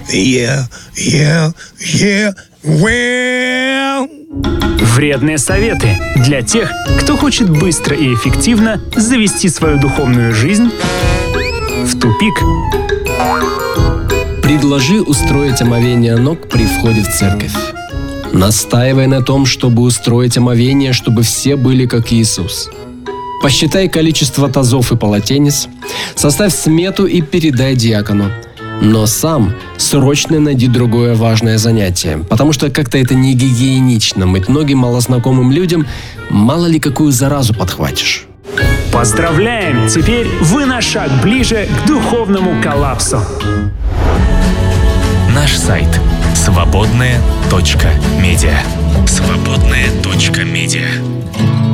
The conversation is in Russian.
well. Вредные советы для тех, кто хочет быстро и эффективно завести свою духовную жизнь в тупик. Предложи устроить омовение ног при входе в церковь. Настаивай на том, чтобы устроить омовение, чтобы все были как Иисус. Посчитай количество тазов и полотенец, составь смету и передай диакону. Но сам срочно найди другое важное занятие, потому что как-то это не гигиенично мыть ноги малознакомым людям, мало ли какую заразу подхватишь. Поздравляем! Теперь вы на шаг ближе к духовному коллапсу. Наш сайт свободное.медиа. Свободное.медиа.